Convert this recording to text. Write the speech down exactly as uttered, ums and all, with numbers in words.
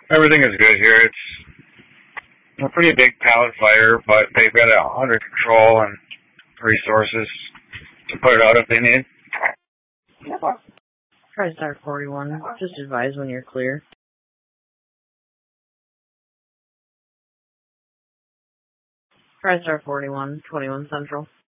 Everything is good here. It's a pretty big pallet fire, but they've got it under control and resources to put it out if they need. TriStar forty-one, just advise when you're clear. TriStar forty-one, twenty-one Central.